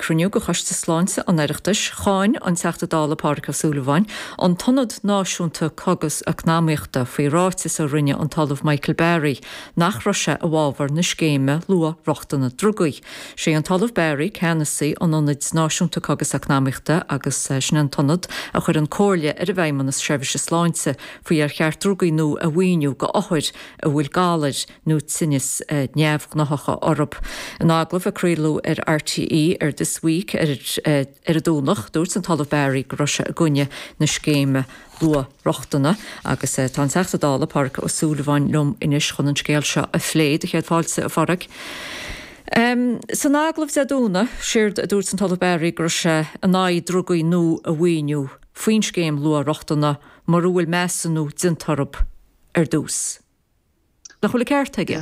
cruniú go chaiste sláinte an Oireachtais, cháin an teachta dála Pádraig Ó Suailbhain, an tonad náisiúnta cogus a cnámaíochta faoi ráitis a rinne an talamh Michael Berry, nach raise a bhábhar na scéime lua rochtanna drugaí. Sé an talamh Berry ceannasaí an onid náisiúnta cogus a cnámaíochta agus sin an tonad a chur an cóirle ar a bheidman na sreibhise sláinte faoi ar cheart drugaí nó a bhaoiniú go áhuiid a bhfuil gálaid nó tinnis neamh gnáchacha orb. An aglah a crílú ar RTE ar this week ar a dúnach dúirt an talamh Berry go raise a gcuine na scéime lua rochtanna agus tá teachta dála Pádraig Ó Suailbhain lom inis chun an scéal seo a phléad a chéad fáilte a farraig. San aglah a dúna siird a dúirt an talamh Berry go raise a náid drugaí nó a bhaoiniú faoin scéim lua rochtanna mar bhfuil measanú dintarb ar dús. Na chuala ceart aige?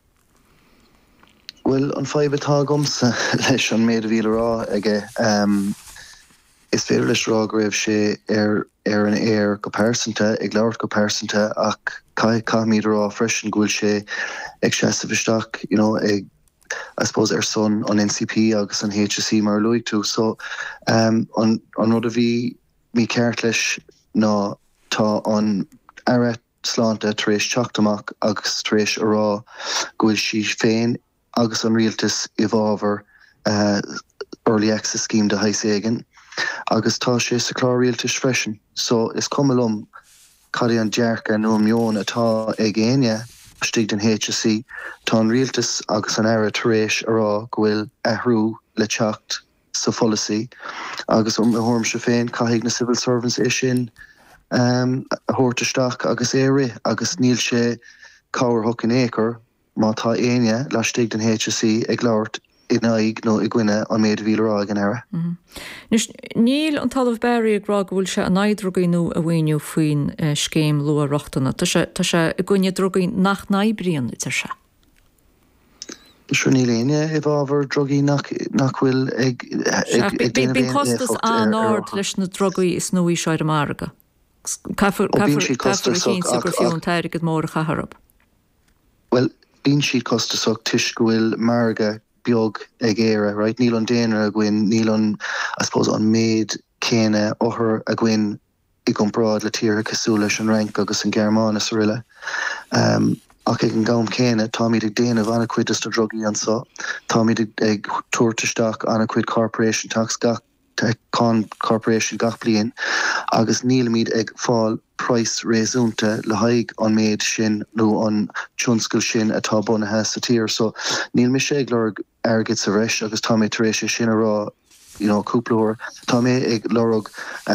Well, an faibatá gomsa leis an méad a bhíle rá aige is féidir leis rá go raibh sé ar an air go persanta, ag labhart go persanta ach cá míad rá freisin gúil sé ag seasta bhisteach, ag I suppose ar son an NCP agus an HSC mar luigh tú. So an rud a bhí mí ceart leis ná tá an ara sláinte tar éis teachtamach agus tar éis a rá gúil si féin agus an rialtas I bhábhar early access scheme de Haisegen agus tá sé sa clár rialtas freisin. So is cumlum cadí an dearca nó mion atá ag aine stig den HSC tá an rialtas agus an aire tar éis a rá gohfuil ahrú le teacht sa folasaí agus thorm se féin caithfidh na civil servants is sin a thuirteasteach agus éire agus níl sé cabhar thucin éacair má tá aine le stig den HSC ag labhart in aig nó I gcuine an méad a bhíle rá ag an aire. Níl an talamh Berry ag rá bhfuil se an naid drugaí nó a bhaoiniú faoin scéim lua rochtanna. Tá sé i gcuine drugaí nach naibríon idir se. Sure níl aine I bhábhar drugaí nach bhfuil ag Bín costas an áard leis na drugaí is nóí seir amarga. Caithfar chin sa gur fiún teirigad mór a chaharab. Well, bín siad costasach tuis go bhfuil marga beag ag éire, right? Níl an déanaar a gcuin, níl an, I suppose, an méid céine óthar a gcuin I gcompráid le tíre cosú leis an rank agus an Gearmánas riile. Ach ag an gám céine, tá míad ag déanamh anna cuid is do drugaí ansá, tá míad ag tuairteasteach anna cuid corporation tax corporation gach bliain, agus níl míad ag fáil price réasúnta le haig an méid sin nó an tionscail sin atá bunathe sa tír. So níl mi sé ag lorg airgid sa bhreis agus tá mé tar éis sin a rá cúplaúir. Tá mé ag lorg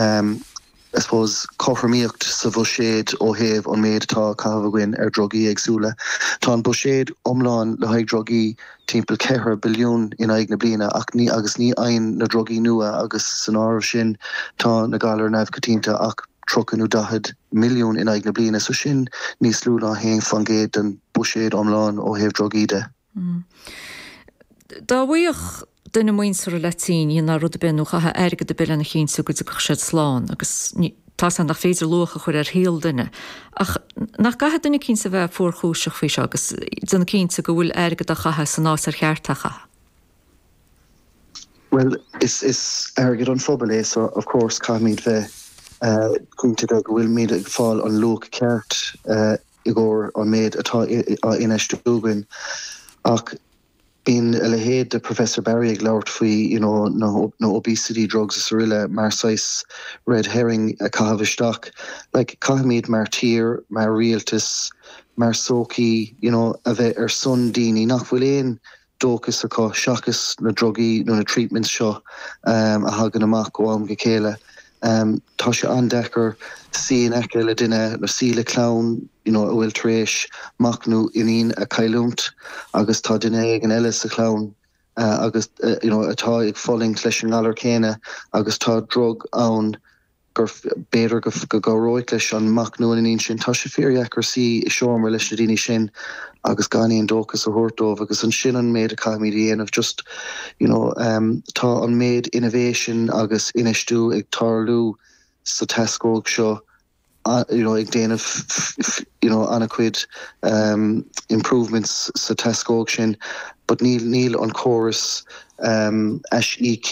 I suppose cothraíocht sa bhil séad ó thaobh an méid atá caithfidh ar drogaí agsúla. Tá an buséad omláin le haig drogaí timpeall 4 billiún in aig na bliana ach agus ní aon na drogaí nua agus san áireamh sin tá na galar neamhcotínta ach 3.2 milliún in aig na bliana, so sin níos lú ná haon fan géad an buséad omláin ó thaobh drogaí de. Dá bhuaoch duna muoinsar a letín í na rud a bin ó chatha airgad a bill na chin so go go siad sláán agus tá san nach féidir lucha chuir ar héal duine. Ach nach gaithe duna cín sa bheith fuórchúiseach faoi seo agus duna cín sa go bhfuil airgad a chatha san nás ar cheartacha. Well, is airgad an phobal é, so of course cá míad bheith cúnta go bhfuil míad ag fáil an luach ceart I gcóir an méid atá inistúgain ach bín a le héad de Professor Berry ag labhart faoi no obesity drugs is riile mar sais red herring a caithfidteach like caithmid mar tír mar rialtas mar sócaí a bheith ar son daoine nach bhfuil éon dóchas a cá seachas na drogaí nó na treatments seo a hagan amach go am go chéile. Tá sé andechar sí eice le duine le sí le clán a bhfuil tar éis macnú iníon a cailúnt agus tá duine ag an eile sa clán agus atá ag falling leis an galar céine agus tá drog ann gur béidir go roiit leis an macnú iníon sin tá sé fearheachar sí I seomar leis na daoine sin agus ganíon dóchas a thuirtómh agus an sin an méid a caiimid dhéanamh just tá an méid innovation agus inistú ag tarlú sa tescóg seo ag déanamh anna cuid improvements sa tescóg sin but níl an chorus SE